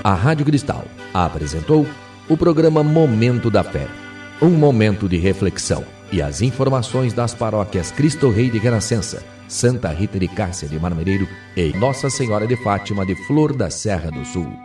A Rádio Cristal apresentou o programa Momento da Fé, um momento de reflexão e as informações das paróquias Cristo Rei de Renascença, Santa Rita de Cássia de Marmereiro e Nossa Senhora de Fátima de Flor da Serra do Sul.